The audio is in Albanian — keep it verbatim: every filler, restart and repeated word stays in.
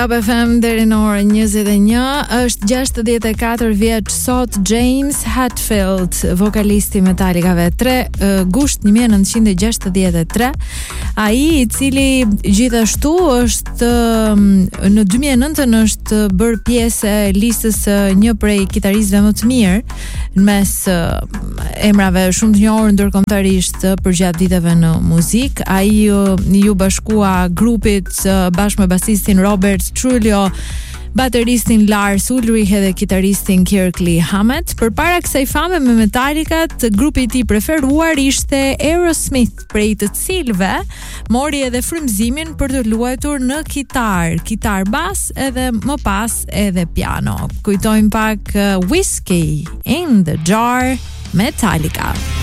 Club F M deri në orën njëzet e një, është gjashtëdhjetë e katër vjeç sot James Hetfield, vokalisti Metallicave tre, gusht një mijë e nëntëqind e gjashtëdhjetë e tre. Ai i cili gjithashtu është në dy mijë e nëntë është bërë pjesë e listës një prej kitaristëve më të mirë në mes emrave shumë të njohur ndërkombëtarisht përgjatë viteve në muzikë. Ai ju bashkua grupit bashkë me basistin Robert Trujillo, bateristin Lars Ulrich dhe kitaristin Kirkley Hammett. Përpara kësaj fame me Metallica, grupi i tij preferuar ishte Aerosmith, prej të cilëve mori edhe frymëzimin për të luajtur në kitar, kitar bas edhe më pas edhe piano. Kujtojmë pak uh, Whiskey in the Jar, Metallica.